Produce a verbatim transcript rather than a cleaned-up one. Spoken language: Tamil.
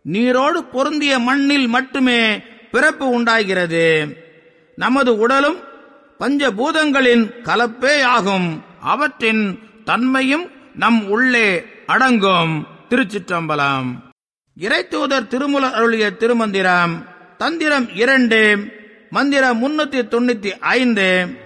நீரோடு பொருந்திய மண்ணில் மட்டுமே பிறப்பு உண்டாகிறது. நமது உடலும் பஞ்சபூதங்களின் கலப்பேயாகும். அவற்றின் தன்மையும் நம் உள்ளே அடங்கும். திருச்சிற்றம்பலம். இறைத்தூதர் திருமூலர் அருளிய திருமந்திரம். தந்திரம் இரண்டு, மந்திரம் முன்னூத்தி தொண்ணூத்தி ஐந்து.